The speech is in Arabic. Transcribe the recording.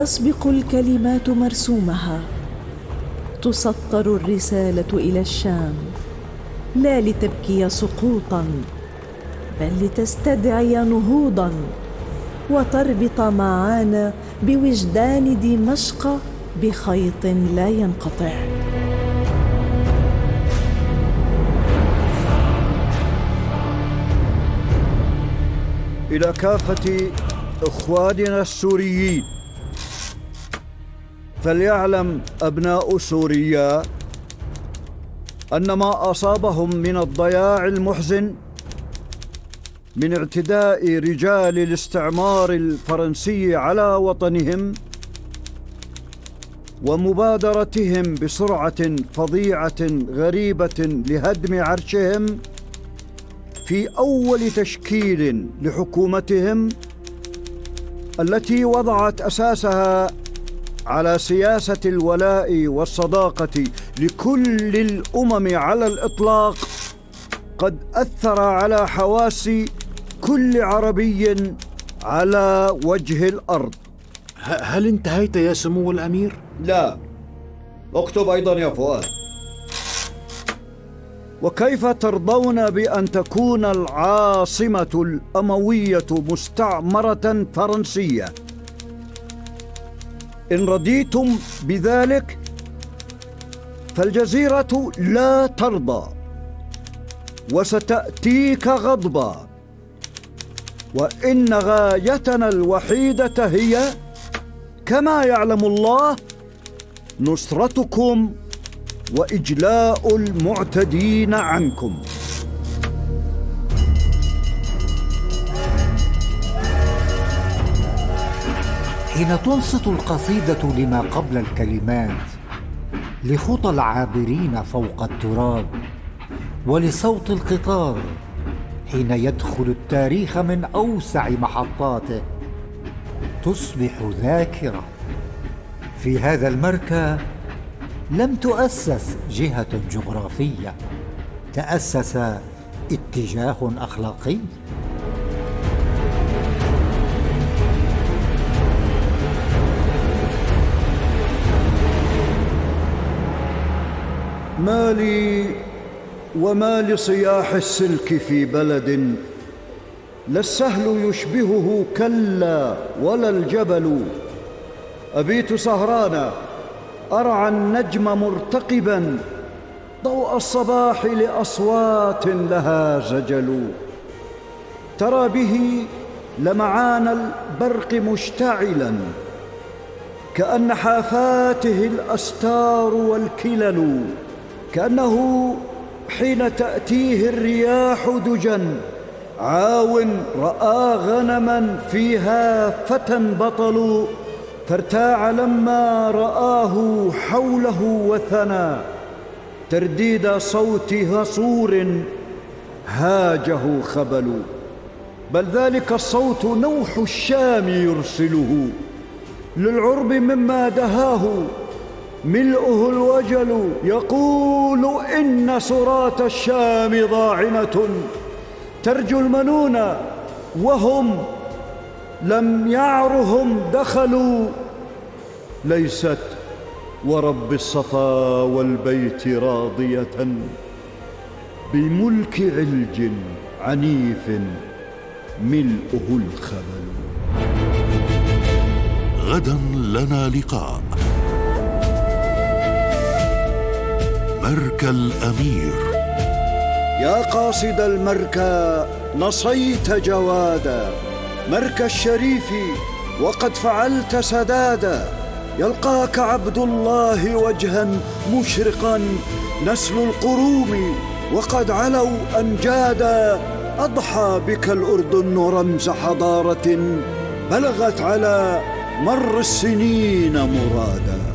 تسبق الكلمات مرسومها، تسطر الرسالة إلى الشام، لا لتبكي سقوطا بل لتستدعي نهوضا، وتربط معانا بوجدان دمشق بخيط لا ينقطع. إلى كافة إخواننا السوريين، فليعلم أبناء سوريا أن ما أصابهم من الضياع المحزن من اعتداء رجال الاستعمار الفرنسي على وطنهم ومبادرتهم بسرعة فظيعة غريبة لهدم عرشهم في أول تشكيل لحكومتهم التي وضعت أساسها على سياسة الولاء والصداقة لكل الأمم على الإطلاق، قد أثر على حواس كل عربي على وجه الأرض. هل انتهيت يا سمو الأمير؟ لا، اكتب أيضا يا فؤاد. وكيف ترضون بأن تكون العاصمة الأموية مستعمرة فرنسية؟ إن رضيتم بذلك فالجزيرة لا ترضى وستأتيك غضبا، وإن غايتنا الوحيدة هي كما يعلم الله نصرتكم وإجلاء المعتدين عنكم. حين تنصت القصيدة لما قبل الكلمات لخطى العابرين فوق التراب ولصوت القطار حين يدخل التاريخ من أوسع محطاته، تصبح ذاكرة. في هذا المركى لم تؤسس جهة جغرافية، تأسس اتجاه أخلاقي. ما لي وما لصياح السلك في بلد لا السهل يشبهه كلا ولا الجبل. أبيت سهرانا أرعى النجم مرتقبا ضوء الصباح لأصوات لها زجل. ترى به لمعان البرق مشتعلا كأن حافاته الأستار والكلل، كأنه حين تأتيه الرياح دجا عاو رأى غنما فيها فتى بطل، فارتاع لما رآه حوله وثنى ترديد صوت هصور هاجه خبل. بل ذلك الصوت نوح الشام يرسله للعرب مما دهاه ملؤه الوجل، يقول إن سرات الشام ضاعنة ترجو المنون وهم لم يعرهم دخلوا، ليست ورب الصفا والبيت راضية بملك علج عنيف ملؤه الخبل. غدا لنا لقاء. مركى الأمير. يا قاصد المركى نصيت جوادا، مركى الشريف وقد فعلت سدادا. يلقاك عبد الله وجها مشرقا نسل القروم وقد علوا أمجادا. أضحى بك الأردن رمز حضارة بلغت على مر السنين مرادا.